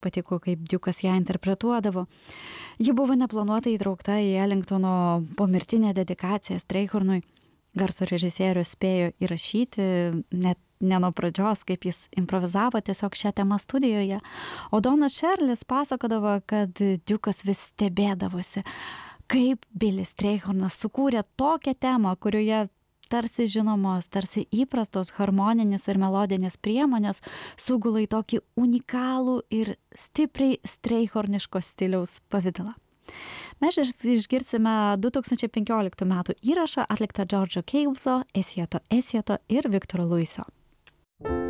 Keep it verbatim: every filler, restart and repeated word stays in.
patiko, kaip Dukas ją interpretuodavo. Ji buvo neplanuotai įtraukta į Ellingtono pomirtinę dedikaciją Streichornui. Garso režisierius spėjo įrašyti net ne nuo pradžios, kaip jis improvizavo tiesiog šią temą studijoje. O Donas Šerlis pasakodavo, kad Dukas vis stebėdavosi, kaip Bilis Streichornas sukūrė tokią temą, kurioje tarsi žinomos, tarsi įprastos harmoninės ir melodinės priemonės sugula į tokį unikalų ir stipriai streichorniško stiliaus pavidalą. Mes išgirsime du tūkstančiai penkioliktų metų įrašą atliktą Džordžo Keilso, Esieto Esieto ir Viktoro Luiso.